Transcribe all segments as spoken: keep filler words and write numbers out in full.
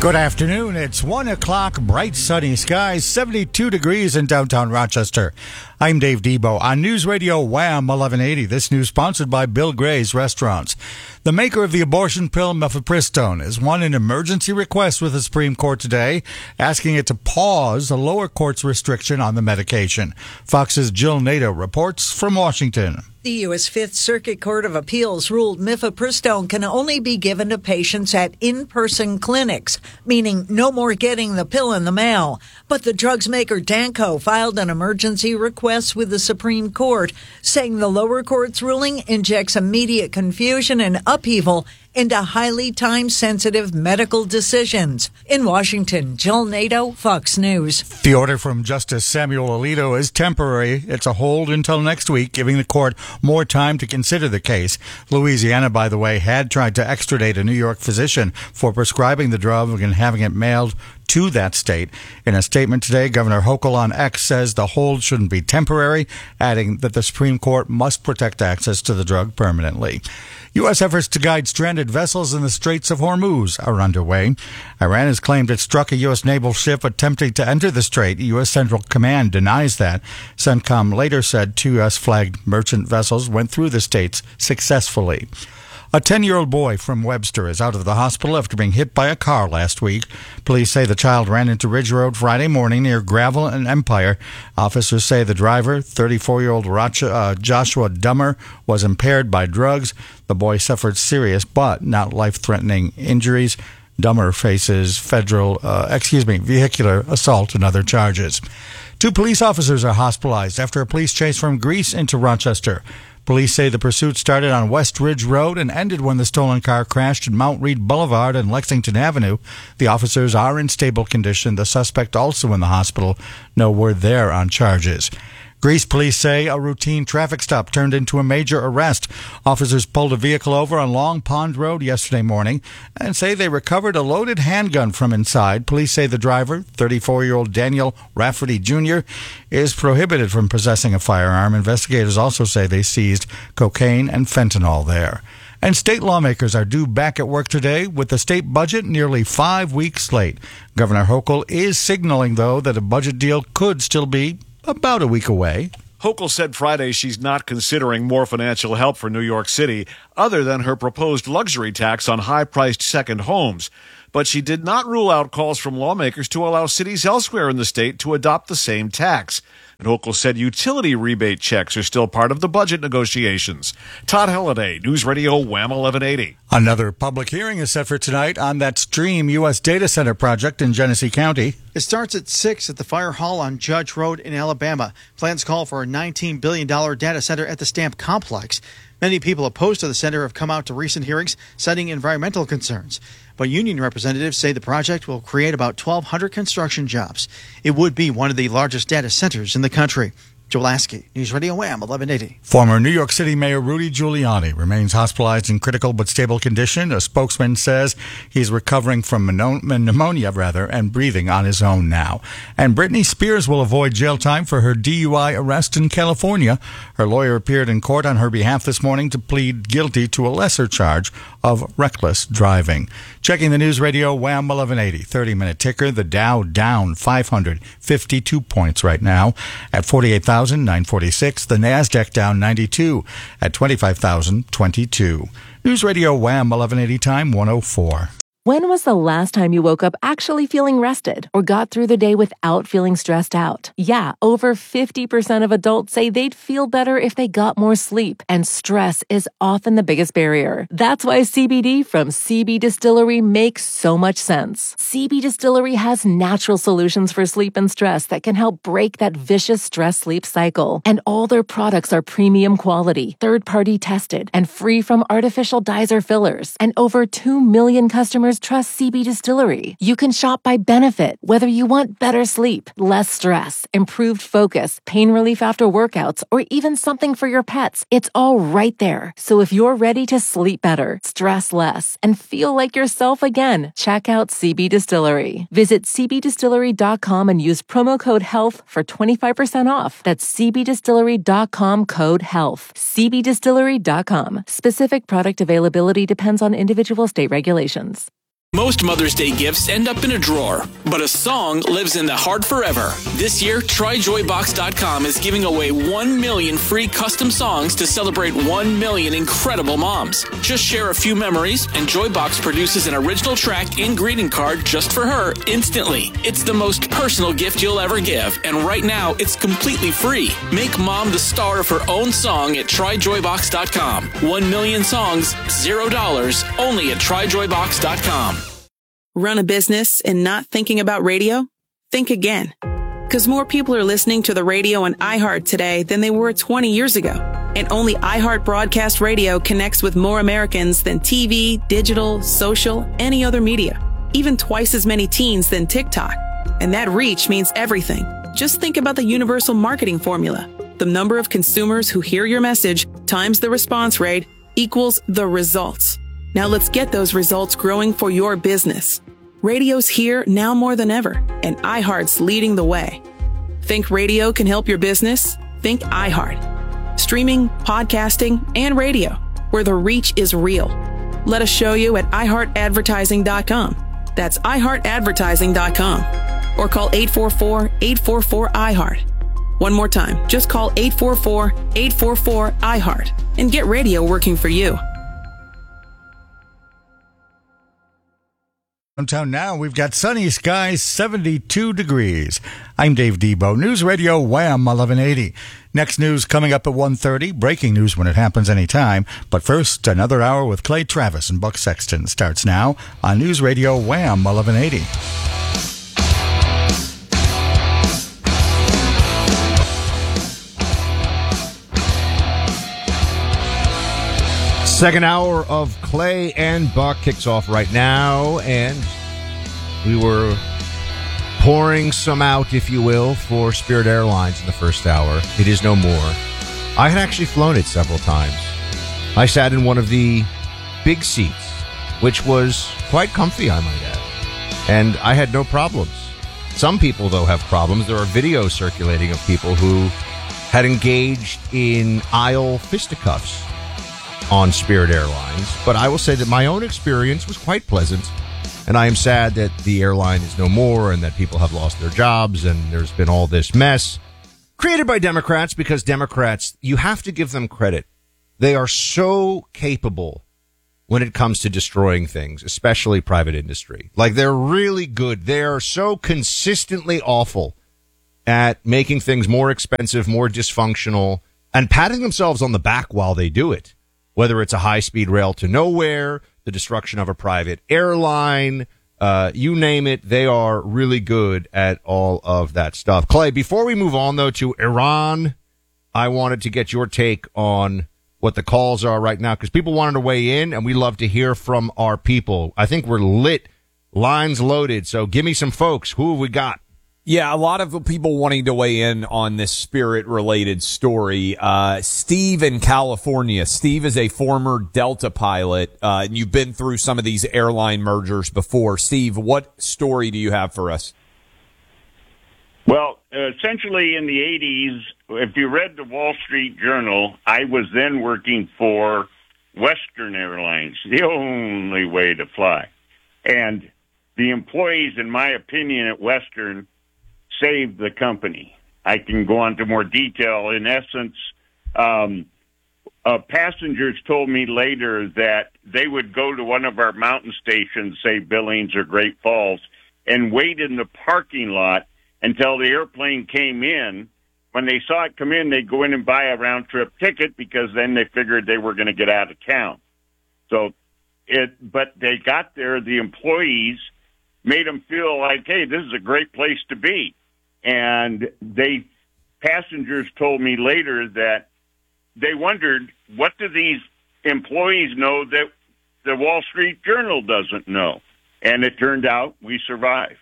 Good afternoon. It's one o'clock, bright sunny skies, seventy-two degrees in downtown Rochester. I'm Dave Debo on News Radio Wham eleven eighty. This news sponsored by Bill Gray's Restaurants. The maker of the abortion pill mifepristone has won an emergency request with the Supreme Court today, asking it to pause the lower court's restriction on the medication. Fox's Jill Nato reports from Washington. The U S Fifth Circuit Court of Appeals ruled mifepristone can only be given to patients at in-person clinics, meaning no more getting the pill in the mail. But the drug's maker, Danco, filed an emergency request with the Supreme Court, saying the lower court's ruling injects immediate confusion and upheaval into highly time-sensitive medical decisions. In Washington, Jill Nato, Fox News. The order from Justice Samuel Alito is temporary. It's a hold until next week, giving the court more time to consider the case. Louisiana, by the way, had tried to extradite a New York physician for prescribing the drug and having it mailed to that state. In a statement today, Governor Hochul on X says the hold shouldn't be temporary, adding that the Supreme Court must protect access to the drug permanently. U S efforts to guide stranded vessels in the Straits of Hormuz are underway. Iran has claimed it struck a U S naval ship attempting to enter the strait. U S Central Command denies that. CENTCOM later said two U S-flagged merchant vessels went through the states successfully. A ten-year-old boy from Webster is out of the hospital after being hit by a car last week. Police say the child ran into Ridge Road Friday morning near Gravel and Empire. Officers say the driver, thirty-four-year-old uh, Joshua Dummer, was impaired by drugs. The boy suffered serious but not life-threatening injuries. Dummer faces federal, uh, excuse me, vehicular assault and other charges. Two police officers are hospitalized after a police chase from Greece into Rochester. Police say the pursuit started on West Ridge Road and ended when the stolen car crashed at Mount Read Boulevard and Lexington Avenue. The officers are in stable condition. The suspect also in the hospital. No word there on charges. Greece police say a routine traffic stop turned into a major arrest. Officers pulled a vehicle over on Long Pond Road yesterday morning and say they recovered a loaded handgun from inside. Police say the driver, thirty-four-year-old Daniel Rafferty Junior, is prohibited from possessing a firearm. Investigators also say they seized cocaine and fentanyl there. And state lawmakers are due back at work today with the state budget nearly five weeks late. Governor Hochul is signaling, though, that a budget deal could still be about a week away. Hochul said Friday she's not considering more financial help for New York City other than her proposed luxury tax on high-priced second homes. But she did not rule out calls from lawmakers to allow cities elsewhere in the state to adopt the same tax. And Hochul said utility rebate checks are still part of the budget negotiations. Todd Halliday, News Radio Wham eleven eighty. Another public hearing is set for tonight on that Stream U S data center project in Genesee County. It starts at six at the Fire Hall on Judge Road in Alabama. Plans call for a nineteen billion dollars data center at the Stamp Complex. Many people opposed to the center have come out to recent hearings, citing environmental concerns. But union representatives say the project will create about twelve hundred construction jobs. It would be one of the largest data centers in the country. Joe Lasky, News Radio Wham eleven eighty. Former New York City Mayor Rudy Giuliani remains hospitalized in critical but stable condition. A spokesman says he's recovering from pneumonia, rather, and breathing on his own now. And Britney Spears will avoid jail time for her D U I arrest in California. Her lawyer appeared in court on her behalf this morning to plead guilty to a lesser charge of reckless driving. Checking the News Radio Wham eleven eighty thirty-minute ticker. The Dow down five hundred fifty-two points right now at forty-eight thousand nine hundred forty-six. The NASDAQ down ninety-two at twenty-five thousand twenty-two. News Radio Wham eleven eighty time one oh four. When was the last time you woke up actually feeling rested or got through the day without feeling stressed out? Yeah, over fifty percent of adults say they'd feel better if they got more sleep, and stress is often the biggest barrier. That's why C B D from C B Distillery makes so much sense. C B Distillery has natural solutions for sleep and stress that can help break that vicious stress-sleep cycle. And all their products are premium quality, third-party tested, and free from artificial dyes or fillers. And over two million customers trust C B Distillery. You can shop by benefit, whether you want better sleep, less stress, improved focus, pain relief after workouts, or even something for your pets. It's all right there. So if you're ready to sleep better, stress less, and feel like yourself again, check out C B Distillery. Visit c b distillery dot com and use promo code HEALTH for twenty-five percent off. That's c b distillery dot com code HEALTH. c b distillery dot com. Specific product availability depends on individual state regulations. Most Mother's Day gifts end up in a drawer, but a song lives in the heart forever. This year, try joy box dot com is giving away one million free custom songs to celebrate one million incredible moms. Just share a few memories, and Joybox produces an original track and greeting card just for her instantly. It's the most personal gift you'll ever give, and right now, it's completely free. Make mom the star of her own song at try joy box dot com. One million songs, zero dollars, only at try joy box dot com. Run a business and not thinking about radio? Think again. Because more people are listening to the radio on iHeart today than they were twenty years ago. And only iHeart Broadcast Radio connects with more Americans than T V, digital, social, any other media. Even twice as many teens than TikTok. And that reach means everything. Just think about the universal marketing formula. The number of consumers who hear your message times the response rate equals the results. Now let's get those results growing for your business. Radio's here now more than ever, and iHeart's leading the way. Think radio can help your business? Think iHeart. Streaming, podcasting, and radio, where the reach is real. Let us show you at i heart advertising dot com. That's i heart advertising dot com. Or call eight four four, eight four four, I heart. One more time, just call eight four four, eight four four, I heart and get radio working for you. Downtown now, we've got sunny skies, seventy-two degrees. I'm Dave Debo, News Radio Wham eleven eighty. Next news coming up at one thirty, breaking news when it happens anytime. But first, another hour with Clay Travis and Buck Sexton starts now on News Radio Wham eleven eighty. Second hour of Clay and Buck kicks off right now, and we were pouring some out, if you will, for Spirit Airlines in the first hour. It is no more. I had actually flown it several times. I sat in one of the big seats, which was quite comfy, I might add, and I had no problems. Some people, though, have problems. There are videos circulating of people who had engaged in aisle fisticuffs on Spirit Airlines, but I will say that my own experience was quite pleasant, and I am sad that the airline is no more and that people have lost their jobs and there's been all this mess created by Democrats, because Democrats, you have to give them credit. They are so capable when it comes to destroying things, especially private industry. Like, they're really good. They are so consistently awful at making things more expensive, more dysfunctional, and patting themselves on the back while they do it. Whether it's a high-speed rail to nowhere, the destruction of a private airline, uh, you name it, they are really good at all of that stuff. Clay, before we move on, though, to Iran, I wanted to get your take on what the calls are right now, because people wanted to weigh in, and we love to hear from our people. I think we're lit, lines loaded, so give me some folks. Who have we got? Yeah, a lot of people wanting to weigh in on this Spirit-related story. Uh, Steve in California. Steve is a former Delta pilot, uh, and you've been through some of these airline mergers before. Steve, what story do you have for us? Well, essentially in the eighties, if you read the Wall Street Journal, I was then working for Western Airlines, the only way to fly. And the employees, in my opinion, at Western saved the company. I can go on to more detail. In essence, um, uh, passengers told me later that they would go to one of our mountain stations, say Billings or Great Falls, and wait in the parking lot until the airplane came in. When they saw it come in, they'd go in and buy a round-trip ticket, because then they figured they were going to get out of town. So it, but they got there, the employees made them feel like, hey, this is a great place to be. And they, passengers told me later that they wondered, what do these employees know that the Wall Street Journal doesn't know? And it turned out we survived.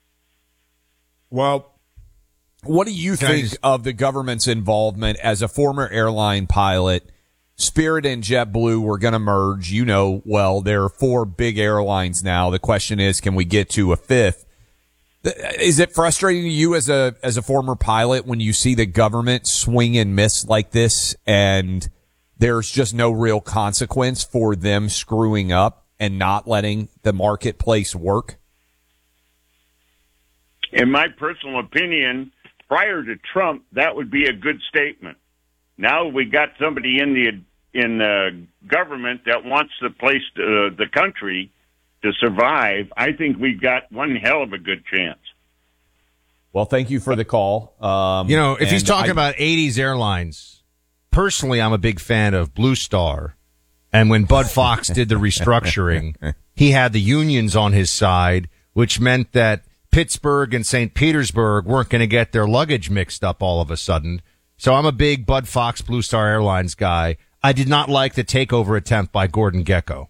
Well, what do you think just- of the government's involvement as a former airline pilot? Spirit and JetBlue were going to merge. You know, well, there are four big airlines now. The question is, can we get to a fifth? Is it frustrating to you as a as a former pilot when you see the government swing and miss like this, and there's just no real consequence for them screwing up? and not letting the marketplace work? In my personal opinion, prior to Trump, that would be a good statement. Now we got somebody in the in the government that wants the place, to, uh, the country, to survive. I think we've got one hell of a good chance. Well, thank you for the call. Um, you know, if he's talking I, about eighties airlines, personally, I'm a big fan of Blue Star. And when Bud Fox did the restructuring, he had the unions on his side, which meant that Pittsburgh and Saint Petersburg weren't going to get their luggage mixed up all of a sudden. So I'm a big Bud Fox Blue Star Airlines guy. I did not like the takeover attempt by Gordon Gekko.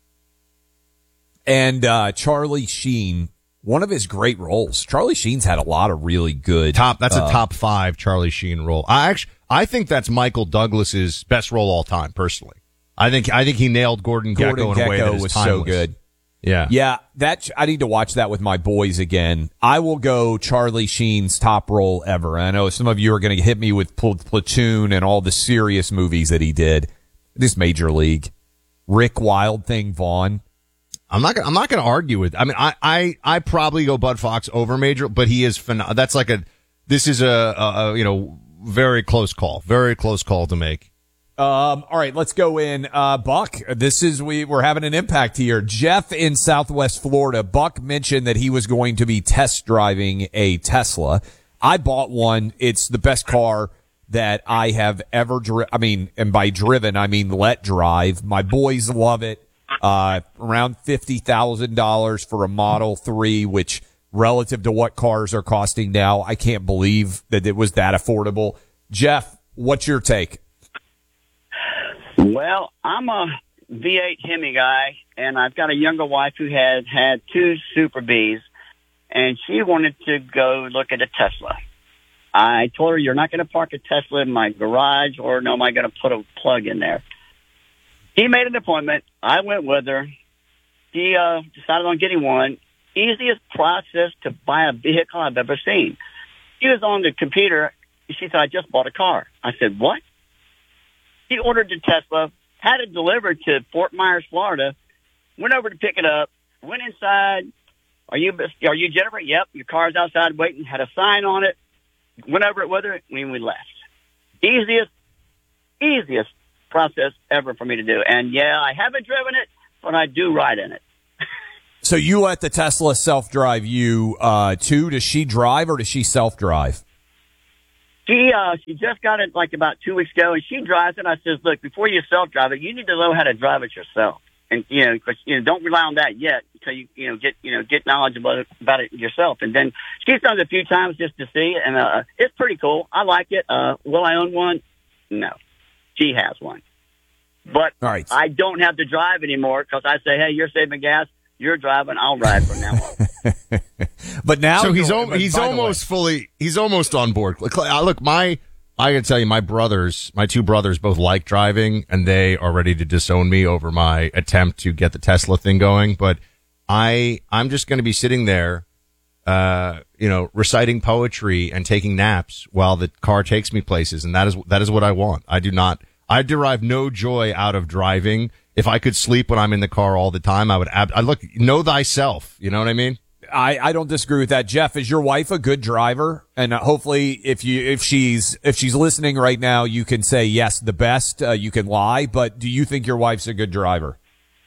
And uh, Charlie Sheen, one of his great roles. Charlie Sheen's had a lot of really good top. That's uh, a top five Charlie Sheen role. I actually, I think that's Michael Douglas's best role all time. Personally, I think I think he nailed Gordon, Gordon Gekko in a way that is was timeless. so good. Yeah, yeah. That I need to watch that with my boys again. I will go Charlie Sheen's top role ever. And I know some of you are going to hit me with Pl- Platoon and all the serious movies that he did. This Major League, Rick Wild Thing Vaughn. I'm not gonna, I'm not going to argue with. I mean, I, I, I probably go Bud Fox over Major, but he is phen- That's like a. This is a, a, a you know very close call, very close call to make. Um, all right, let's go in. Uh, Buck, this is, we, we're having an impact here. Jeff in Southwest Florida. Buck mentioned that he was going to be test driving a Tesla. I bought one. It's the best car that I have ever driven. I mean, and by driven, I mean let drive. My boys love it. Uh, around fifty thousand dollars for a Model three, which relative to what cars are costing now, I can't believe that it was that affordable. Jeff, what's your take? Well, I'm a V eight Hemi guy, and I've got a younger wife who had had two Super Bs, and she wanted to go look at a Tesla. I told her, you're not going to park a Tesla in my garage, or no, am I going to put a plug in there? He made an appointment. I went with her. She uh, decided on getting one. Easiest process to buy a vehicle I've ever seen. She was on the computer. She said, I just bought a car. I said, what? He ordered the Tesla, had it delivered to Fort Myers, Florida, went over to pick it up, went inside. Are you are you Jennifer? Yep, your car's outside waiting. Had a sign on it. Went over it with her when we left. Easiest, easiest process ever for me to do. And, yeah, I haven't driven it, but I do ride in it. So you let the Tesla self-drive you, uh, too? Does she drive or does she self-drive? She uh, she just got it like about two weeks ago, and she drives it. I says, look, before you self-drive it, you need to know how to drive it yourself. And, you know, cause, you know, don't rely on that yet until you, you know, get, you know, get knowledge about it, about it yourself. And then she's done it a few times just to see, and uh, it's pretty cool. I like it. Uh, will I own one? No. She has one. But All right. I don't have to drive anymore because I say, hey, you're saving gas. You're driving. I'll ride from now on. But now, so he's al- he's almost fully he's almost on board. Look, look, my I can tell you, my brothers, my two brothers, both like driving, and they are ready to disown me over my attempt to get the Tesla thing going. But I I'm just going to be sitting there, uh, you know, reciting poetry and taking naps while the car takes me places, and that is that is what I want. I do not. I derive no joy out of driving. If I could sleep when I'm in the car all the time, I would. Ab- I look, know thyself. You know what I mean? I, I don't disagree with that. Jeff, is your wife a good driver? And uh, hopefully, if you if she's if she's listening right now, you can say yes, the best. Uh, you can lie, but do you think your wife's a good driver?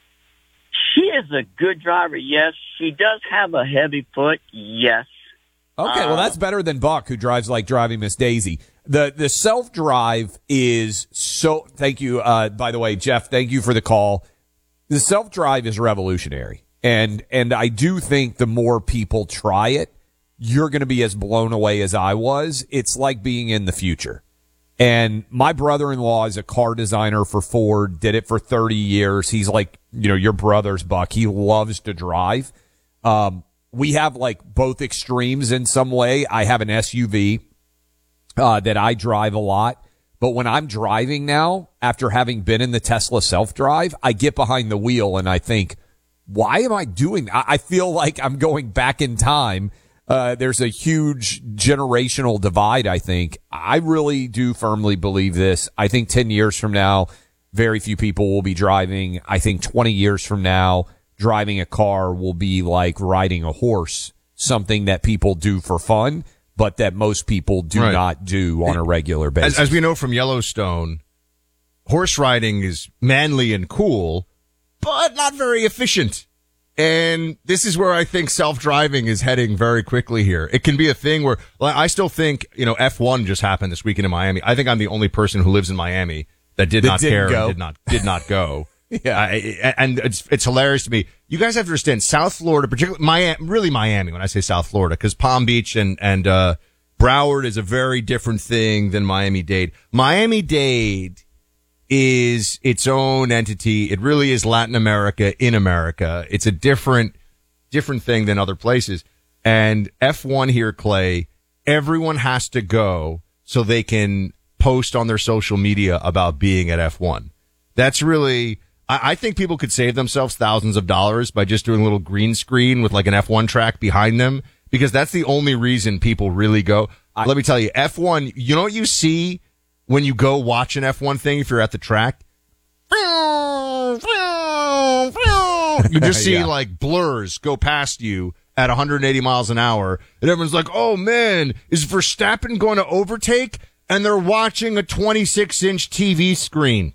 She is a good driver. Yes, she does have a heavy foot. Yes. Okay, well, that's better than Buck, who drives like driving Miss Daisy. The the self-drive is so, thank you, uh, by the way, Jeff, thank you for the call. The self-drive is revolutionary. And and I do think the more people try it, you're going to be as blown away as I was. It's like being in the future. And my brother-in-law is a car designer for Ford, did it for thirty years. He's like, you know, your brother's Buck. He loves to drive. Um, we have like both extremes in some way. I have an S U V. Uh, that I drive a lot. But when I'm driving now, after having been in the Tesla self-drive, I get behind the wheel and I think, why am I doing that? I feel like I'm going back in time. Uh, there's a huge generational divide, I think. I really do firmly believe this. I think ten years from now, very few people will be driving. I think twenty years from now, driving a car will be like riding a horse, something that people do for fun, but that most people do right. not do on a regular basis. As, as we know from Yellowstone, horse riding is manly and cool, but not very efficient. And this is where I think self-driving is heading very quickly here. It can be a thing where, like, I still think, you know, F one just happened this weekend in Miami. I think I'm the only person who lives in Miami that did that not care go. and did not, did not go. yeah. I, and it's, it's hilarious to me. You guys have to understand South Florida, particularly Miami, really Miami when I say South Florida, because Palm Beach and, and, uh, Broward is a very different thing than Miami-Dade. Miami-Dade is its own entity. It really is Latin America in America. It's a different, different thing than other places. And F one here, Clay, everyone has to go so they can post on their social media about being at F one. That's really, I, I think people could save themselves thousands of dollars by just doing a little green screen with like an F one track behind them, because that's the only reason people really go. I, Let me tell you, F one, you know what you see when you go watch an F one thing, if you're at the track? You just see yeah. like blurs go past you at one hundred eighty miles an hour, and everyone's like, oh man, is Verstappen going to overtake? And they're watching a twenty-six inch T V screen.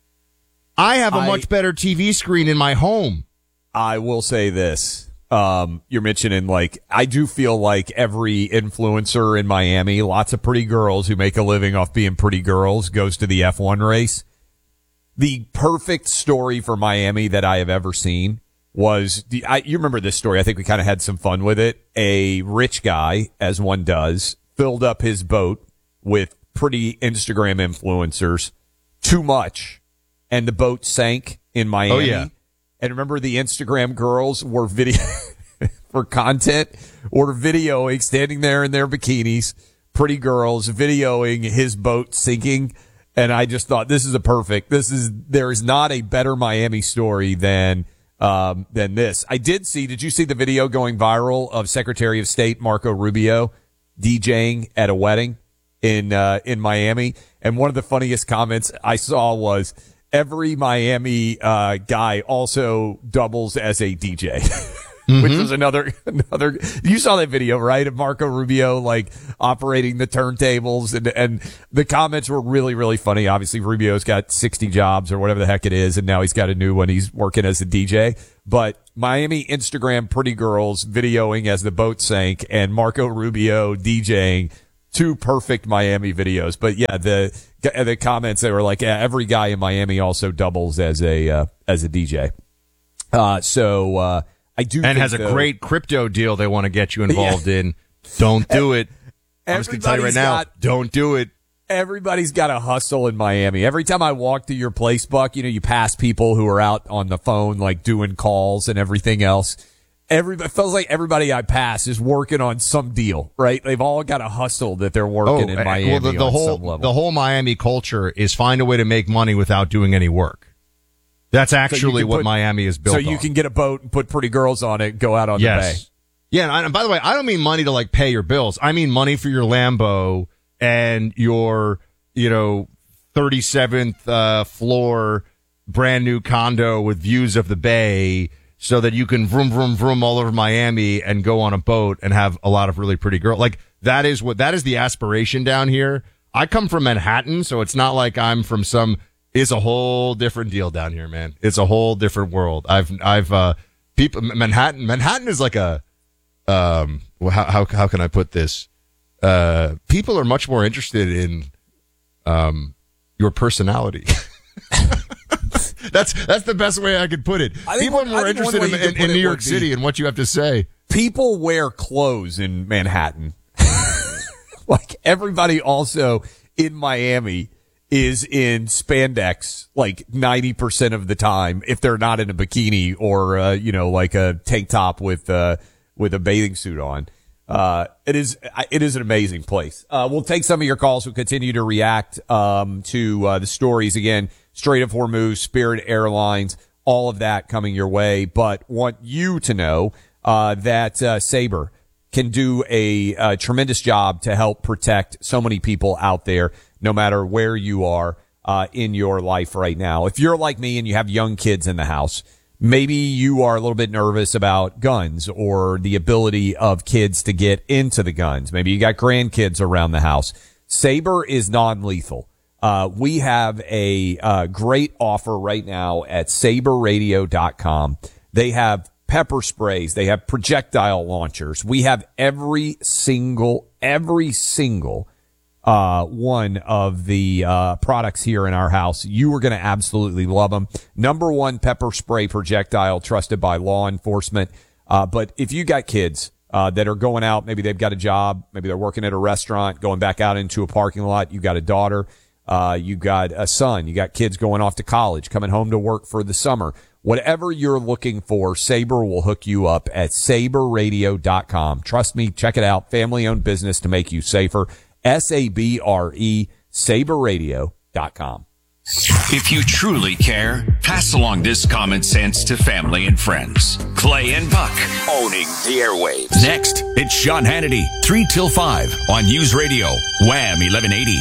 I have a I, much better T V screen in my home. I will say this. Um, you're mentioning, like, I do feel like every influencer in Miami, lots of pretty girls who make a living off being pretty girls, goes to the F one race. The perfect story for Miami that I have ever seen was the, I, you remember this story. I think we kind of had some fun with it. A rich guy, as one does, filled up his boat with pretty Instagram influencers too much, and the boat sank in Miami. Oh, yeah. And remember, the Instagram girls were video for content, were videoing, standing there in their bikinis, pretty girls videoing his boat sinking. And I just thought, this is a perfect, this is, there is not a better Miami story than, um, than this. I did see, did you see the video going viral of Secretary of State Marco Rubio DJing at a wedding in, uh, in Miami? And one of the funniest comments I saw was, every Miami uh guy also doubles as a D J, mm-hmm. which was another another. You saw that video, right, of Marco Rubio like operating the turntables, and and the comments were really really funny. Obviously, Rubio's got sixty jobs or whatever the heck it is, and now he's got a new one. He's working as a D J. But Miami Instagram pretty girls videoing as the boat sank, and Marco Rubio DJing. Two perfect Miami videos. But yeah, the the comments, they were like, yeah, every guy in Miami also doubles as a uh, as a D J. Uh, so uh, I do, and think, has a though, great crypto deal they want to get you involved yeah. in. Don't do it. I'm just gonna tell you right now, got, don't do it. Everybody's got a hustle in Miami. Every time I walk to your place, Buck, you know, you pass people who are out on the phone, like doing calls and everything else. Everybody, it feels like everybody I pass is working on some deal, right? They've all got a hustle that they're working oh, in Miami well, the, the on whole, some level. The whole Miami culture is find a way to make money without doing any work. That's actually so what put, Miami is built so on. So you can get a boat and put pretty girls on it and go out on yes. the bay. Yeah, and by the way, I don't mean money to like pay your bills. I mean money for your Lambo and your, you know, thirty-seventh uh, floor brand new condo with views of the bay, so that you can vroom, vroom, vroom all over Miami and go on a boat and have a lot of really pretty girls. Like, that is what, that is the aspiration down here. I come from Manhattan, so it's not like I'm from some, it's a whole different deal down here, man. It's a whole different world. I've, I've, uh, people, Manhattan, Manhattan is like a, um, how, how, how can I put this? Uh, people are much more interested in, um, your personality. That's that's the best way I could put it. People are more interested in, in, in New York City and what you have to say. People wear clothes in Manhattan. Like, everybody also in Miami is in spandex like ninety percent of the time, if they're not in a bikini or, uh, you know, like a tank top with, uh, with a bathing suit on. Uh, it is, it is an amazing place. Uh, we'll take some of your calls. We'll continue to react, um, to, uh, the stories again. Strait of Hormuz, Spirit Airlines, all of that coming your way. But want you to know, uh, that, uh, Sabre can do a, a tremendous job to help protect so many people out there, no matter where you are. uh, in your life right now. If you're like me and you have young kids in the house, maybe you are a little bit nervous about guns or the ability of kids to get into the guns. Maybe you got grandkids around the house. Saber is non-lethal. Uh, we have a uh, great offer right now at saber radio dot com. They have pepper sprays. They have projectile launchers. We have every single, every single uh, one of the uh, products here in our house. You are going to absolutely love them. Number one pepper spray projectile trusted by law enforcement. Uh, but if you got kids uh, that are going out, maybe they've got a job, maybe they're working at a restaurant, going back out into a parking lot, you got a daughter, uh, you got a son, you got kids going off to college, coming home to work for the summer. Whatever you're looking for, Saber will hook you up at saber radio dot com. Trust me, check it out. Family-owned business to make you safer. S A B R E, saber radio dot com. If you truly care, pass along this common sense to family and friends. Clay and Buck, owning the airwaves. Next, it's Sean Hannity, three till five on News Radio, Wham eleven eighty.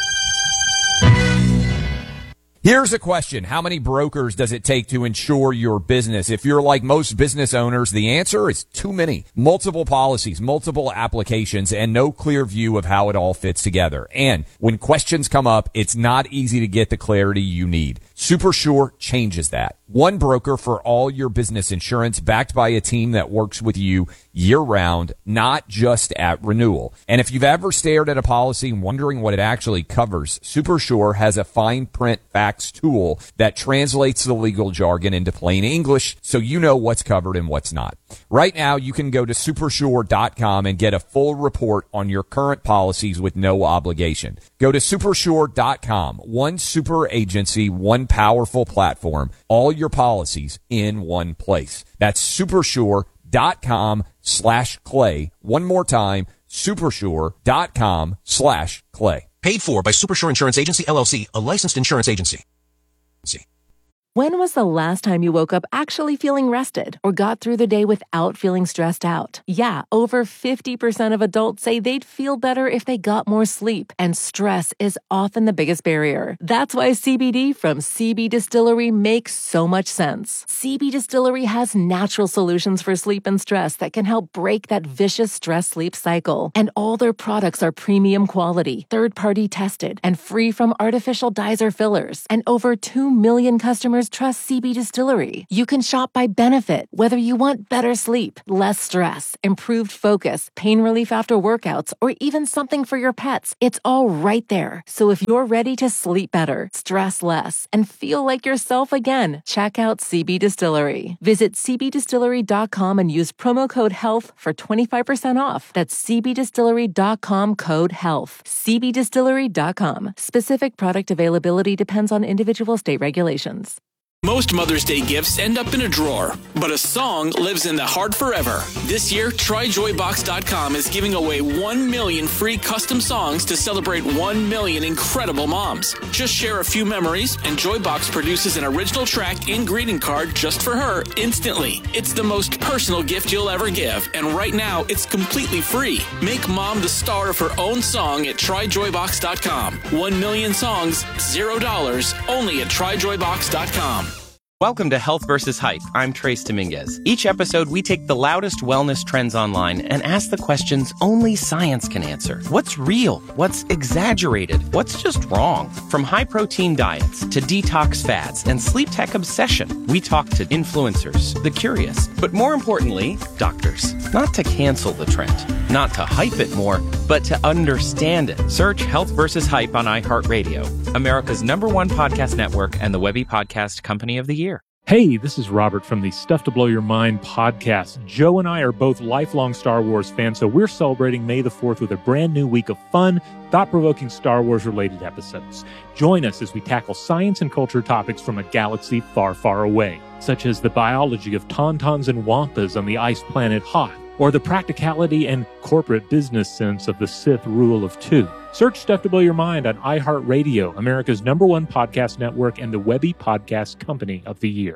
Here's a question. How many brokers does it take to insure your business? If you're like most business owners, the answer is too many. Multiple policies, multiple applications, and no clear view of how it all fits together. And when questions come up, it's not easy to get the clarity you need. SuperSure changes that. One broker for all your business insurance, backed by a team that works with you year-round, not just at renewal. And if you've ever stared at a policy wondering what it actually covers, SuperSure has a fine print facts tool that translates the legal jargon into plain English so you know what's covered and what's not. Right now, you can go to supersure dot com and get a full report on your current policies with no obligation. Go to supersure dot com. One super agency, one powerful platform, all your policies in one place. That's supersure dot com slash clay. One more time, supersure dot com slash clay. Paid for by Supersure Insurance Agency, L L C, a licensed insurance agency. See. When was the last time you woke up actually feeling rested or got through the day without feeling stressed out? Yeah, over fifty percent of adults say they'd feel better if they got more sleep, and stress is often the biggest barrier. That's why C B D from C B Distillery makes so much sense. C B Distillery has natural solutions for sleep and stress that can help break that vicious stress-sleep cycle. And all their products are premium quality, third-party tested, and free from artificial dyes or fillers. And over two million customers trust C B Distillery. You can shop by benefit, whether you want better sleep, less stress, improved focus, pain relief after workouts, or even something for your pets. It's all right there. So if you're ready to sleep better, stress less, and feel like yourself again, check out C B Distillery. Visit c b distillery dot com and use promo code HEALTH for twenty-five percent off. That's c b distillery dot com code HEALTH. c b distillery dot com. Specific product availability depends on individual state regulations. Most Mother's Day gifts end up in a drawer, but a song lives in the heart forever. This year, try joy box dot com is giving away one million free custom songs to celebrate one million incredible moms. Just share a few memories, and Joybox produces an original track and greeting card just for her instantly. It's the most personal gift you'll ever give, and right now, it's completely free. Make mom the star of her own song at try joy box dot com. One million songs, zero dollars, only at try joy box dot com. Welcome to Health versus. Hype. I'm Trace Dominguez. Each episode, we take the loudest wellness trends online and ask the questions only science can answer. What's real? What's exaggerated? What's just wrong? From high-protein diets to detox fads and sleep tech obsession, we talk to influencers, the curious, but more importantly, doctors. Not to cancel the trend, not to hype it more, but to understand it. Search Health versus. Hype on iHeartRadio, America's number one podcast network and the Webby Podcast Company of the Year. Hey, this is Robert from the Stuff to Blow Your Mind podcast. Joe and I are both lifelong Star Wars fans, so we're celebrating May the fourth with a brand new week of fun, thought-provoking Star Wars-related episodes. Join us as we tackle science and culture topics from a galaxy far, far away, such as the biology of tauntauns and wampas on the ice planet Hoth, or the practicality and corporate business sense of the Sith rule of two. Search Stuff to Blow Your Mind on iHeartRadio, America's number one podcast network and the Webby Podcast Company of the Year.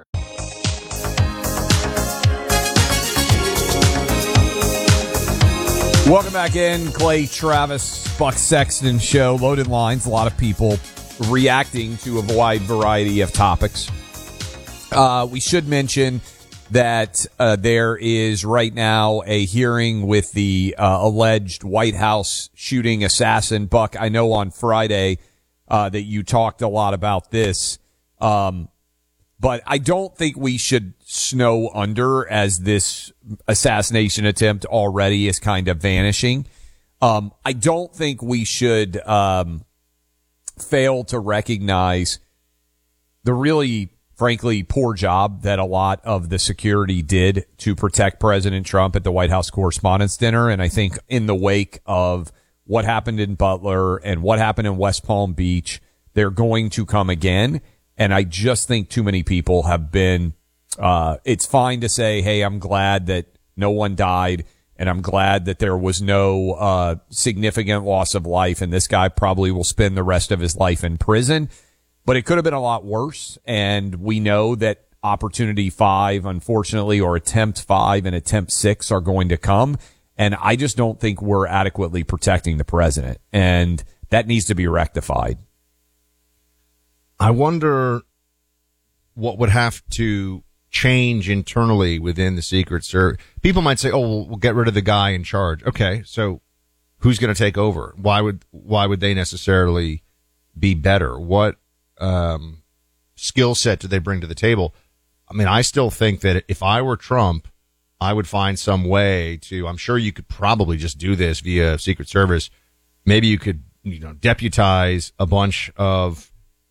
Welcome back in. Clay Travis, Buck Sexton Show. Loaded lines. A lot of people reacting to a wide variety of topics. Uh, we should mention that uh, there is right now a hearing with the uh, alleged White House shooting assassin. Buck, I know on Friday uh, that you talked a lot about this, um, but I don't think we should snow under as this assassination attempt already is kind of vanishing. Um, I don't think we should um, fail to recognize the really, frankly, poor job that a lot of the security did to protect President Trump at the White House Correspondents' Dinner. And I think in the wake of what happened in Butler and what happened in West Palm Beach, they're going to come again. And I just think too many people have been, uh, it's fine to say, hey, I'm glad that no one died and I'm glad that there was no, uh, significant loss of life. And this guy probably will spend the rest of his life in prison, but it could have been a lot worse. And we know that opportunity five, unfortunately, or attempt five and attempt six are going to come. And I just don't think we're adequately protecting the president. And that needs to be rectified. I wonder what would have to change internally within the Secret Service. People might say, oh, we'll, we'll get rid of the guy in charge. Okay, so who's going to take over? Why would why would they necessarily be better? What um, skill set do they bring to the table? I mean, I still think that if I were Trump, I would find some way to, I'm sure you could probably just do this via Secret Service. Maybe you could, you know, deputize a bunch of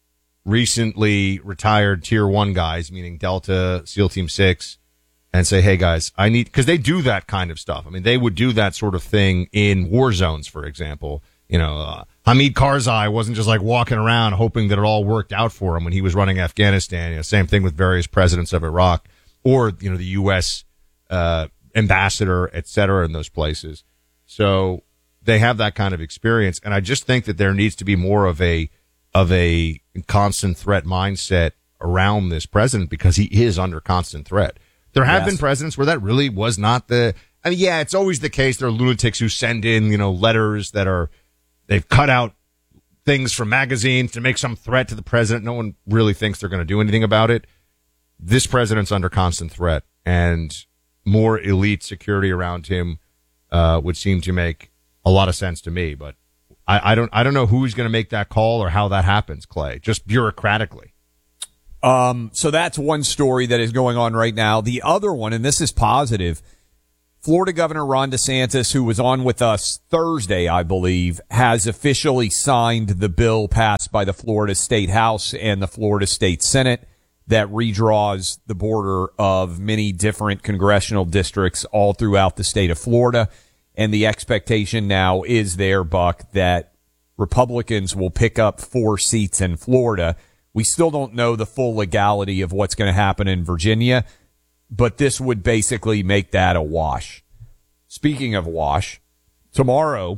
recently retired tier one guys, meaning Delta, SEAL Team Six, and say, hey guys, I need, cause they do that kind of stuff. I mean, they would do that sort of thing in war zones, for example. You know, uh, Hamid Karzai wasn't just like walking around hoping that it all worked out for him when he was running Afghanistan. You know, same thing with various presidents of Iraq or, you know, the U S, uh, ambassador, et cetera, in those places. So they have that kind of experience. And I just think that there needs to be more of a, of a constant threat mindset around this president because he is under constant threat. There have yes. been presidents where that really was not the, I mean, yeah, it's always the case. There are lunatics who send in, you know, letters that are, they've cut out things from magazines to make some threat to the president. No one really thinks they're going to do anything about it. This president's under constant threat, and more elite security around him, uh, would seem to make a lot of sense to me, but I, I don't, I don't know who's going to make that call or how that happens, Clay, just bureaucratically. Um, so that's one story that is going on right now. The other one, and this is positive, Florida Governor Ron DeSantis, who was on with us Thursday, I believe, has officially signed the bill passed by the Florida State House and the Florida State Senate that redraws the border of many different congressional districts all throughout the state of Florida. And the expectation now is there, Buck, that Republicans will pick up four seats in Florida. We still don't know the full legality of what's going to happen in Virginia, but this would basically make that a wash. Speaking of wash, tomorrow,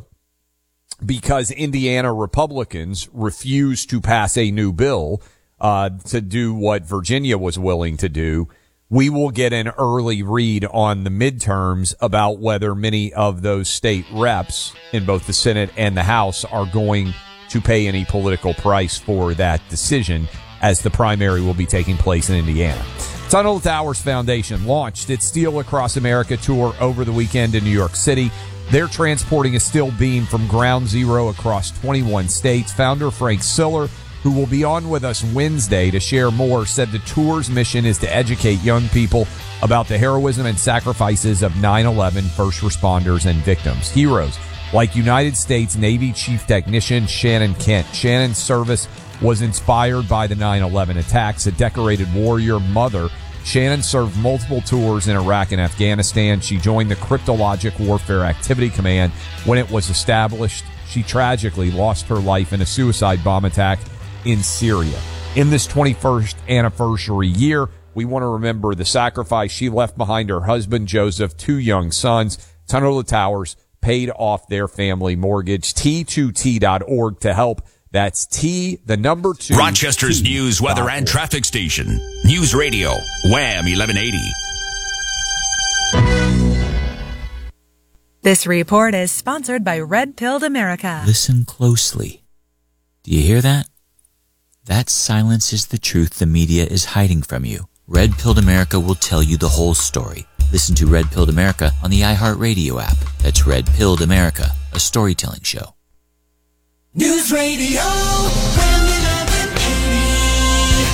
because Indiana Republicans refuse to pass a new bill uh, to do what Virginia was willing to do, we will get an early read on the midterms about whether many of those state reps in both the Senate and the House are going to pay any political price for that decision, as the primary will be taking place in Indiana. Tunnel to Towers Foundation launched its Steel Across America tour over the weekend in New York City. They're transporting a steel beam from ground zero across twenty-one states. Founder Frank Siller, who will be on with us Wednesday to share more, said the tour's mission is to educate young people about the heroism and sacrifices of nine eleven first responders and victims. Heroes like United States Navy Chief Technician Shannon Kent. Shannon's service was inspired by the nine eleven attacks. A decorated warrior mother, Shannon served multiple tours in Iraq and Afghanistan. She joined the Cryptologic Warfare Activity Command when it was established. She tragically lost her life in a suicide bomb attack in Syria. In this twenty-first anniversary year, we want to remember the sacrifice she left behind her husband, Joseph, two young sons. Tunnel to Towers paid off their family mortgage. T two T dot org to help. That's T, the number two. Rochester's T news, weather, and traffic station. News Radio, Wham eleven eighty. This report is sponsored by Red Pilled America. Listen closely. Do you hear that? That silence is the truth the media is hiding from you. Red Pilled America will tell you the whole story. Listen to Red Pilled America on the iHeartRadio app. That's Red Pilled America, a storytelling show. News Radio eleven eighty.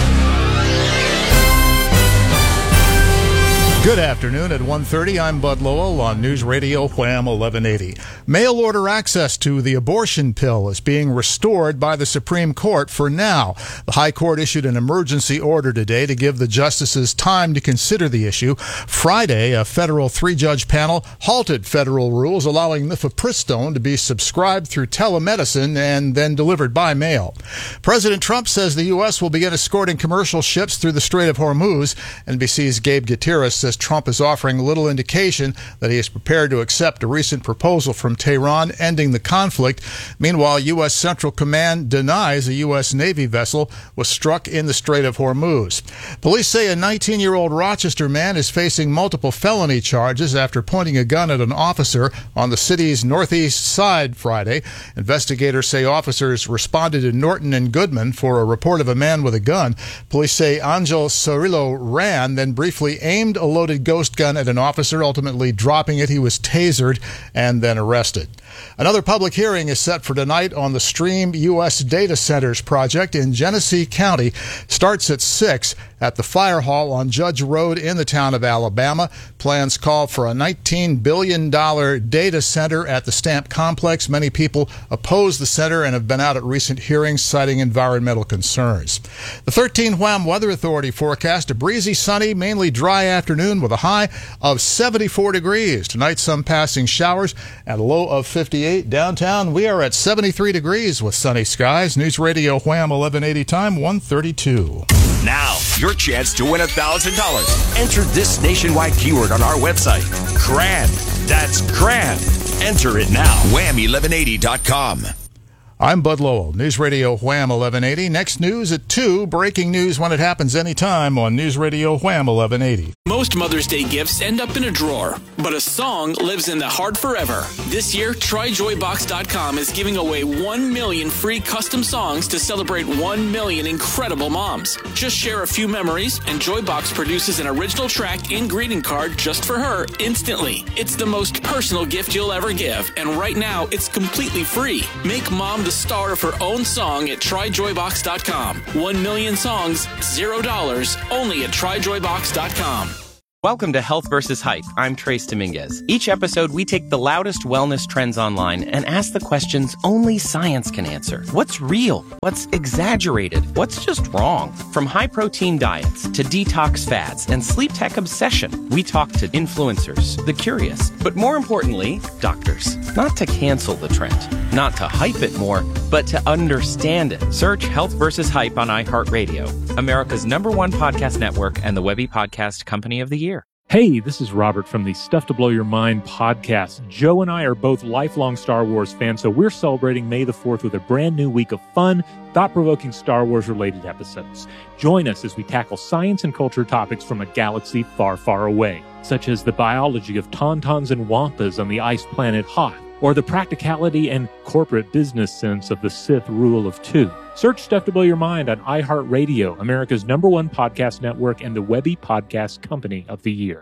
Good afternoon. At one thirty, I'm Bud Lowell on News Radio Wham eleven eighty. Mail order access to the abortion pill is being restored by the Supreme Court for now. The High Court issued an emergency order today to give the justices time to consider the issue. Friday, a federal three-judge panel halted federal rules allowing mifepristone to be subscribed through telemedicine and then delivered by mail. President Trump says the U S will begin escorting commercial ships through the Strait of Hormuz. N B C's Gabe Gutierrez says Trump is offering little indication that he is prepared to accept a recent proposal from Tehran ending the conflict. Meanwhile, U S Central Command denies a U S Navy vessel was struck in the Strait of Hormuz. Police say a nineteen-year-old Rochester man is facing multiple felony charges after pointing a gun at an officer on the city's northeast side Friday. Investigators say officers responded to Norton and Goodman for a report of a man with a gun. Police say Angel Sorillo ran, then briefly aimed a loaded ghost gun at an officer, ultimately dropping it. He was tasered and then arrested. Another public hearing is set for tonight on the Stream U S Data Centers project in Genesee County. Starts at six at the Fire Hall on Judge Road in the town of Alabama. Plans call for a nineteen billion dollars data center at the Stamp Complex. Many people oppose the center and have been out at recent hearings citing environmental concerns. The thirteen Wham Weather Authority forecast a breezy, sunny, mainly dry afternoon with a high of seventy-four degrees. Tonight, some passing showers and a low of fifty-eight. Downtown, we are at seventy-three degrees with sunny skies. News Radio Wham eleven eighty, time one thirty-two. Now, your chance to win one thousand dollars. Enter this nationwide keyword on our website. Grand. That's grand. Enter it now. wham eleven eighty dot com. I'm Bud Lowell, News Radio Wham eleven eighty. Next news at two. Breaking news when it happens anytime on News Radio Wham eleven eighty. Most Mother's Day gifts end up in a drawer, but a song lives in the heart forever. This year, try joy box dot com is giving away one million free custom songs to celebrate one million incredible moms. Just share a few memories, and Joybox produces an original track and greeting card just for her instantly. It's the most personal gift you'll ever give, and right now, it's completely free. Make mom the star of her own song at try joy box dot com. One million songs, zero dollars, only at try joy box dot com. Welcome to Health versus Hype. I'm Trace Dominguez. Each episode, we take the loudest wellness trends online and ask the questions only science can answer. What's real? What's exaggerated? What's just wrong? From high-protein diets to detox fads and sleep tech obsession, we talk to influencers, the curious, but more importantly, doctors. Not to cancel the trend, not to hype it more, but to understand it. Search Health versus Hype on iHeartRadio, America's number one podcast network and the Webby Podcast Company of the Year. Hey, this is Robert from the Stuff to Blow Your Mind podcast. Joe and I are both lifelong Star Wars fans, so we're celebrating May the fourth with a brand new week of fun, thought-provoking Star Wars-related episodes. Join us as we tackle science and culture topics from a galaxy far, far away, such as the biology of tauntauns and wampas on the ice planet Hoth, or the practicality and corporate business sense of the Sith rule of two. Search Stuff to Blow Your Mind on iHeartRadio, America's number one podcast network and the Webby Podcast Company of the Year.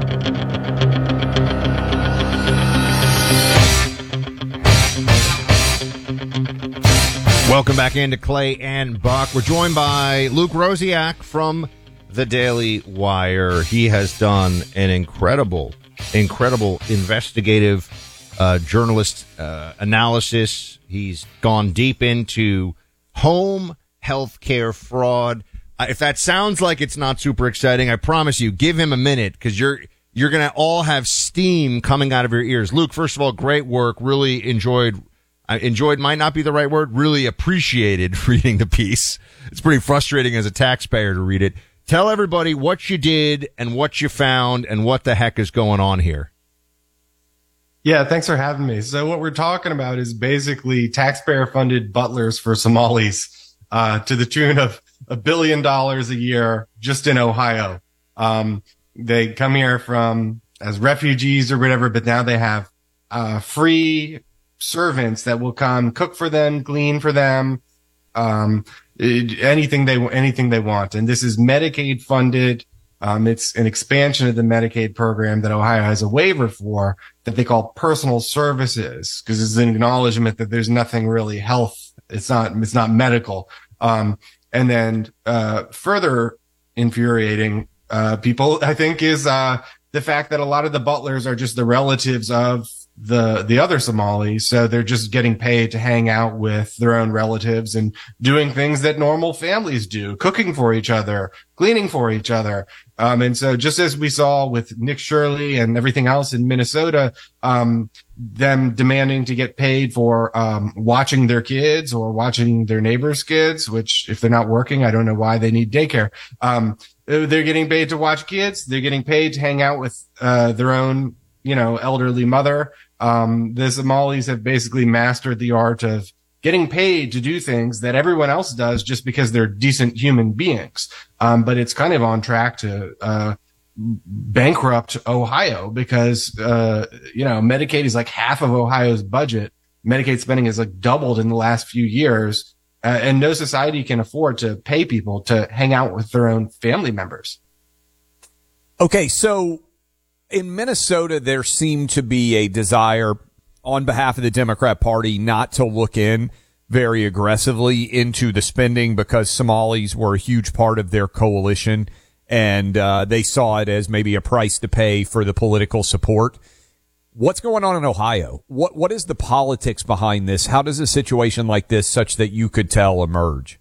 Welcome back into Clay and Buck. We're joined by Luke Rosiak from The Daily Wire. He has done an incredible, incredible investigative uh, journalist uh, analysis. He's gone deep into home health care fraud. Uh, if that sounds like it's not super exciting, I promise you, give him a minute because you're you're going to all have steam coming out of your ears. Luke, first of all, great work. Really enjoyed. I enjoyed might not be the right word. Really appreciated reading the piece. It's pretty frustrating as a taxpayer to read it. Tell everybody what you did and what you found and what the heck is going on here. Yeah, thanks for having me. So what we're talking about is basically taxpayer-funded butlers for Somalis uh, to the tune of a billion dollars a year just in Ohio. Um, they come here from as refugees or whatever, but now they have uh, free servants that will come cook for them, clean for them, um, it, anything they anything they want. And this is Medicaid funded. Um, it's an expansion of the Medicaid program that Ohio has a waiver for that they call personal services, because it's an acknowledgement that there's nothing really health. It's not, it's not medical. Um, and then, uh, further infuriating, uh, people, I think, is, uh, the fact that a lot of the butlers are just the relatives of the, the other Somalis. So they're just getting paid to hang out with their own relatives and doing things that normal families do, cooking for each other, cleaning for each other. Um, and so just as we saw with Nick Shirley and everything else in Minnesota, um, them demanding to get paid for, um, watching their kids or watching their neighbors' kids, which if they're not working, I don't know why they need daycare. Um, they're getting paid to watch kids. They're getting paid to hang out with, uh, their own, you know, elderly mother. Um, the Somalis have basically mastered the art of getting paid to do things that everyone else does just because they're decent human beings. Um, but it's kind of on track to, uh, bankrupt Ohio because, uh, you know, Medicaid is like half of Ohio's budget. Medicaid spending has like doubled in the last few years. Uh, and no society can afford to pay people to hang out with their own family members. Okay. So in Minnesota, there seemed to be a desire on behalf of the Democrat Party not to look in very aggressively into the spending because Somalis were a huge part of their coalition, and uh, they saw it as maybe a price to pay for the political support. What's going on in Ohio? What What is the politics behind this? How does a situation like this, such that you could tell, emerge?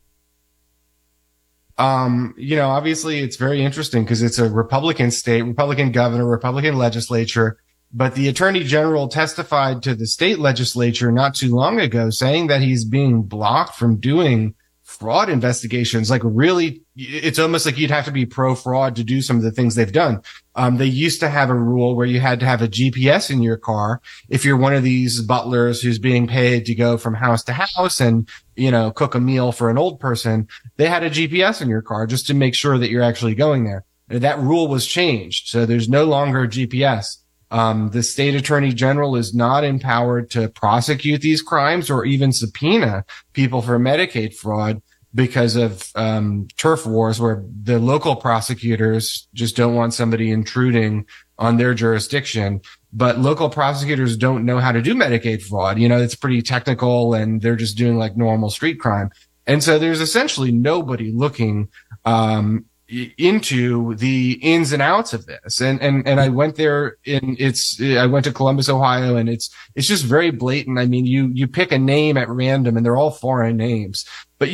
Um, you know, obviously it's very interesting because it's a Republican state, Republican governor, Republican legislature. But the attorney general testified to the state legislature not too long ago saying that he's being blocked from doing fraud investigations. Like really, it's almost like you'd have to be pro fraud to do some of the things they've done. Um, they used to have a rule where you had to have a G P S in your car. If you're one of these butlers who's being paid to go from house to house and, you know, cook a meal for an old person, they had a G P S in your car just to make sure that you're actually going there. That rule was changed. So there's no longer G P S. Um, the state attorney general is not empowered to prosecute these crimes or even subpoena people for Medicaid fraud because of um, turf wars where the local prosecutors just don't want somebody intruding on their jurisdiction. But local prosecutors don't know how to do Medicaid fraud. You know, it's pretty technical and they're just doing like normal street crime. And so there's essentially nobody looking um into the ins and outs of this. And, and, and I went there in it's, I went to Columbus, Ohio, and it's, it's just very blatant. I mean, you, you pick a name at random and they're all foreign names, but